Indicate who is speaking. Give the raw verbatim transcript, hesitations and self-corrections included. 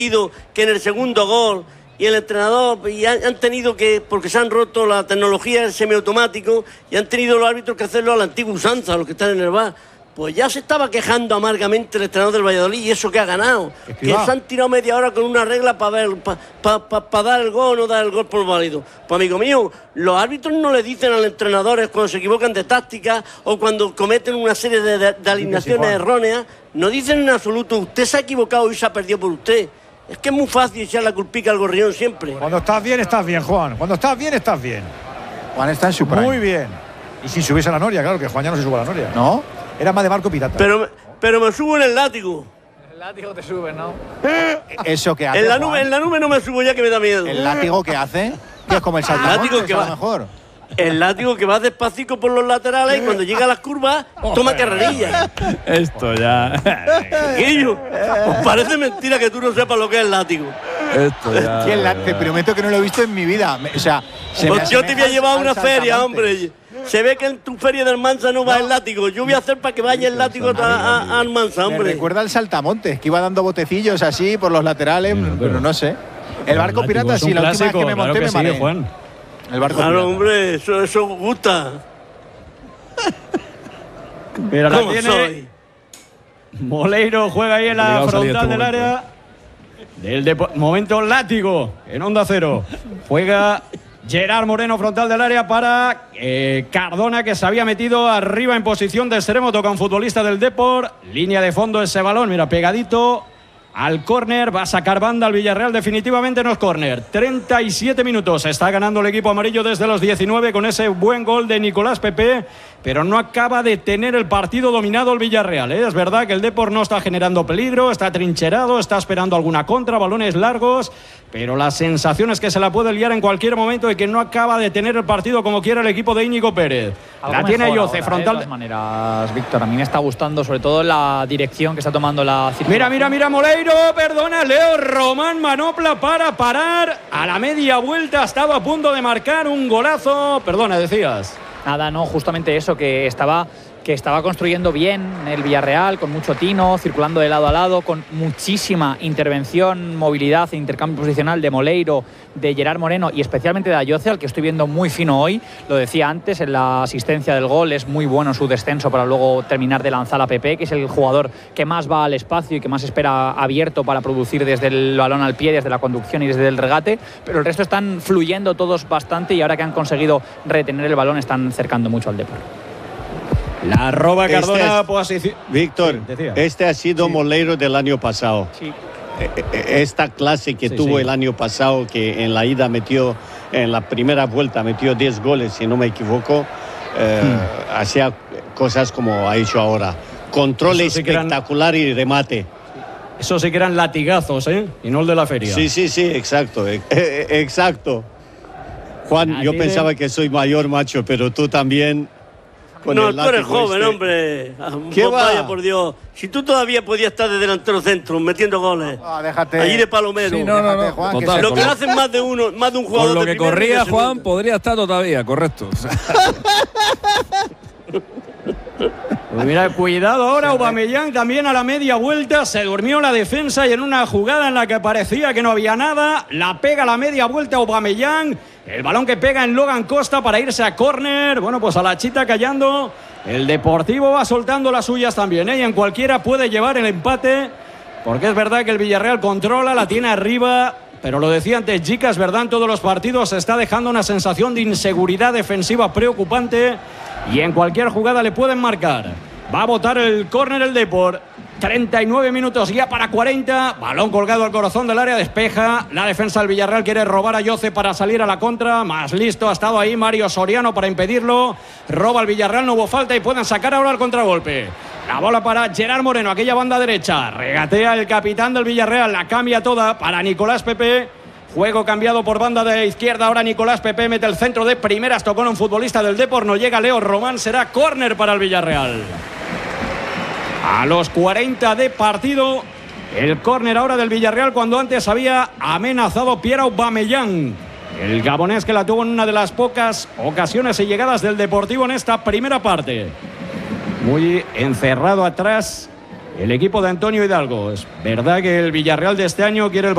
Speaker 1: que en el segundo gol y el entrenador y han, han tenido que, porque se han roto la tecnología del semiautomático y han tenido los árbitros que hacerlo a la antigua usanza, los que están en el bar. Pues ya se estaba quejando amargamente el entrenador del Valladolid y eso que ha ganado. Escriba. Que se han tirado media hora con una regla para ver, para pa, pa, pa dar el gol o no dar el gol por válido. Pues amigo mío, los árbitros no le dicen a los entrenadores cuando se equivocan de táctica o cuando cometen una serie de, de, de alineaciones sí, erróneas, no dicen en absoluto, usted se ha equivocado y se ha perdido por usted. Es que es muy fácil echar la culpica al gorrión siempre.
Speaker 2: Cuando estás bien, estás bien, Juan. Cuando estás bien, estás bien.
Speaker 3: Juan está en su prime.
Speaker 2: Muy bien. Y si subiese a la noria, claro, que Juan ya no se sube a la noria.
Speaker 3: ¿No?
Speaker 2: Era más de barco pirata.
Speaker 1: Pero, pero me subo en el látigo.
Speaker 4: El látigo te sube, ¿no?
Speaker 3: ¿Eso qué hace,
Speaker 1: en la
Speaker 3: Juan?
Speaker 1: nube, en la nube no me subo ya que me da miedo.
Speaker 3: ¿El látigo qué hace? ¿Qué es como el saltamontes,
Speaker 1: que
Speaker 3: a
Speaker 1: va,
Speaker 3: lo mejor?
Speaker 1: El látigo que va despacito por los laterales y cuando llega a las curvas toma carrerilla.
Speaker 5: Esto ya.
Speaker 1: Guillo, pues parece mentira que tú no sepas lo que es el látigo.
Speaker 5: Esto ya.
Speaker 3: Sí, el látigo, te prometo que no lo he visto en mi vida. O sea, se
Speaker 1: pues
Speaker 3: me
Speaker 1: yo te voy a llevar a una feria,
Speaker 3: saltamontes.
Speaker 1: hombre. Se ve que en tu feria del Almansa no va no. el látigo. Yo voy a hacer para que vaya el látigo a, a, a Almansa, hombre.
Speaker 3: Me recuerda al saltamontes, que iba dando botecillos así por los laterales, sí, pero, pero no sé. El barco el pirata, sí, la última vez que me monté claro que me mareé.
Speaker 5: Juan.
Speaker 3: El barco
Speaker 1: claro,
Speaker 3: pirata.
Speaker 1: hombre, eso, eso gusta.
Speaker 5: Mira, la
Speaker 1: ¿Cómo
Speaker 5: tiene
Speaker 1: soy?
Speaker 5: Moleiro juega ahí en la frontal del área. Del momento látigo en Onda Cero. Juega Gerard Moreno, frontal del área para eh, Cardona, que se había metido arriba en posición de extremo. Toca un futbolista del Depor. Línea de fondo ese balón, mira, pegadito al córner. Va a sacar banda al Villarreal. Definitivamente no es córner. treinta y siete minutos. Está ganando el equipo amarillo desde los diecinueve con ese buen gol de Nicolás Pepe. Pero no acaba de tener el partido dominado el Villarreal, ¿eh? Es verdad que el Depor no está generando peligro, está trincherado, está esperando alguna contra, balones largos, pero la sensación es que se la puede liar en cualquier momento y que no acaba de tener el partido como quiere el equipo de Íñigo Pérez.
Speaker 4: Algo
Speaker 5: la tiene Yoce,
Speaker 4: ahora,
Speaker 5: frontal.
Speaker 4: ¿eh? De todas maneras, Víctor, a mí me está gustando sobre todo la dirección que está tomando la circulación.
Speaker 5: Mira, mira, mira, Moleiro, perdona, Leo Román manopla para parar. A la media vuelta estaba a punto de marcar un golazo. Perdona, decías.
Speaker 4: Nada, no, justamente eso, que estaba, que estaba construyendo bien el Villarreal, con mucho tino, circulando de lado a lado, con muchísima intervención, movilidad e intercambio posicional de Moleiro, de Gerard Moreno y especialmente de Ayoce, al que estoy viendo muy fino hoy. Lo decía antes, en la asistencia del gol es muy bueno su descenso para luego terminar de lanzar a Pepe, que es el jugador que más va al espacio y que más espera abierto para producir desde el balón al pie, desde la conducción y desde el regate, pero el resto están fluyendo todos bastante y ahora que han conseguido retener el balón están acercando mucho al Depor.
Speaker 5: La roba Cardona,
Speaker 6: este
Speaker 5: posición.
Speaker 6: Víctor,
Speaker 5: sí,
Speaker 6: este ha sido sí. Moleiro del año pasado.
Speaker 4: Sí.
Speaker 6: Esta clase que
Speaker 5: sí,
Speaker 6: tuvo
Speaker 5: sí.
Speaker 6: el año pasado, que en la ida metió, en la primera vuelta metió diez goles, si no me equivoco, eh, hmm. hacía cosas como ha hecho ahora. Control sí espectacular eran, y remate.
Speaker 5: Eso sí que eran latigazos, ¿eh? Y no el de la feria.
Speaker 6: Sí, sí, sí, exacto. Exacto. Juan, la yo tiene... pensaba que soy mayor, macho, pero tú también.
Speaker 1: Con no, tú eres joven, este. hombre.
Speaker 6: ¿Qué va?
Speaker 1: Vaya, por Dios. Si tú todavía podías estar de delantero centro metiendo goles.
Speaker 3: Ah, déjate.
Speaker 1: Allí de palomero.
Speaker 7: Sí, no, no, no.
Speaker 3: Juan,
Speaker 7: Total,
Speaker 3: que
Speaker 1: lo que hacen más de uno, más de un jugador.
Speaker 7: Con lo
Speaker 1: de
Speaker 7: que corría Juan,
Speaker 1: segundo.
Speaker 7: podría estar todavía, correcto.
Speaker 5: Pues mira, cuidado ahora, Aubameyang también a la media vuelta, se durmió la defensa y en una jugada en la que parecía que no había nada, la pega a la media vuelta Aubameyang, el balón que pega en Logan Costa para irse a córner, bueno, pues a la chita callando, el Deportivo va soltando las suyas también, ¿eh? Y en cualquiera puede llevar el empate, porque es verdad que el Villarreal controla, la tiene arriba, pero lo decía antes Jica, es verdad, en todos los partidos se está dejando una sensación de inseguridad defensiva preocupante y en cualquier jugada le pueden marcar. Va a botar el córner el Depor. treinta y nueve minutos ya para cuarenta. Balón colgado al corazón del área, despeja. La defensa del Villarreal quiere robar a Yoce para salir a la contra. Más listo ha estado ahí Mario Soriano para impedirlo. Roba el Villarreal, no hubo falta y pueden sacar ahora el contragolpe. La bola para Gerard Moreno, aquella banda derecha. Regatea el capitán del Villarreal, la cambia toda para Nicolás Pepe. Juego cambiado por banda de izquierda. Ahora Nicolás Pepe mete el centro de primeras. Tocó un futbolista del Depor. No llega Leo Román. Será córner para el Villarreal. A los cuarenta de partido. El córner ahora del Villarreal cuando antes había amenazado Pierre Aubameyang. El gabonés que la tuvo en una de las pocas ocasiones y llegadas del Deportivo en esta primera parte. Muy encerrado atrás el equipo de Antonio Hidalgo. Es verdad que el Villarreal de este año quiere el